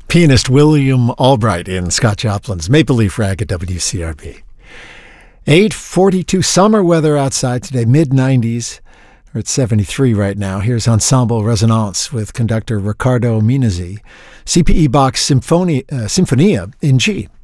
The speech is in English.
Pianist William Albright in Scott Joplin's Maple Leaf Rag at WCRB. 8:42 summer weather outside today, mid-90s. We're at 73 right now. Here's Ensemble Resonance with conductor Riccardo Minizzi, CPE Bach's Sinfonia in G.